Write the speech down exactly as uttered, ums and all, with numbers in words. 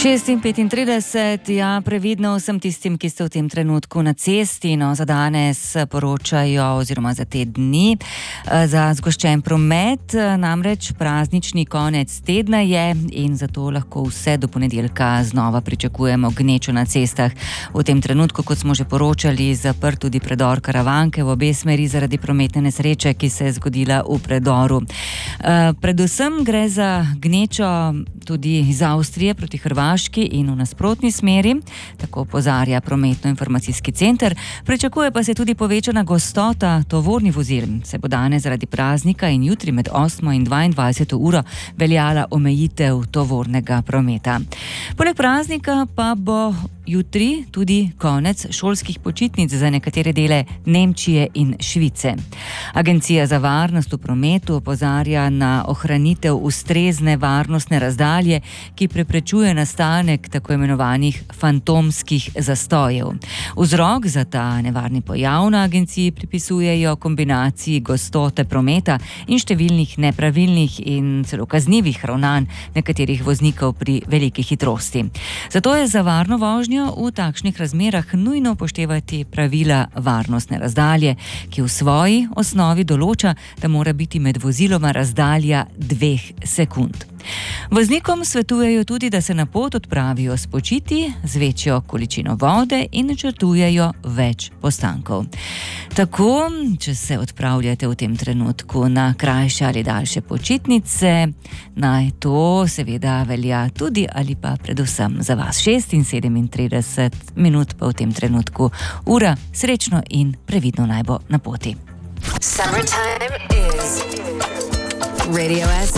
šest in petintrideset, ja, previdno vsem tistim, ki ste v tem trenutku na cesti, no, za danes poročajo oziroma za te dni za zgoščen promet, namreč praznični konec tedna je in zato lahko vse do ponedeljka znova pričakujemo gnečo na cestah. V tem trenutku, kot smo že poročali, zaprt tudi predor Karavanke v obe smeri zaradi prometne nesreče, ki se je zgodila v predoru. Predvsem gre za gnečo tudi iz Avstrije proti Hrvaški in v nasprotni smeri, tako opozarja prometno-informacijski center. Pričakuje pa se tudi povečana gostota tovornih vozil. Se bo danes zaradi praznika in jutri med osmo in dvaindvajseto uro veljala omejitev tovornega prometa. Poleg praznika pa bo jutri tudi konec šolskih počitnic za nekatere dele Nemčije in Švice. Agencija za varnost v prometu opozarja na ohranitev ustrezne varnostne razdalje, ki preprečuje nastanek tako imenovanih fantomskih zastojev. Vzrok za ta nevarni pojav na agenciji pripisujejo kombinaciji gostote prometa in številnih nepravilnih in celo kaznivih ravnanj nekaterih voznikov pri veliki hitrosti. Zato je za varno vožnjo v takšnih razmerah nujno upoštevati pravila varnostne razdalje, ki v svoji osnovi določa, da mora biti med voziloma razdalja dveh sekund. Voznikom svetujejo tudi, da se na pot odpravijo spočiti z večjo količino vode in načrtujejo več postankov. Tako, če se odpravljate v tem trenutku na krajše ali daljše počitnice, naj to seveda velja tudi ali pa predvsem za vas. šest in sedemintrideset minut pa v tem trenutku ura, srečno in previdno naj bo na poti. Summertime is Radio S.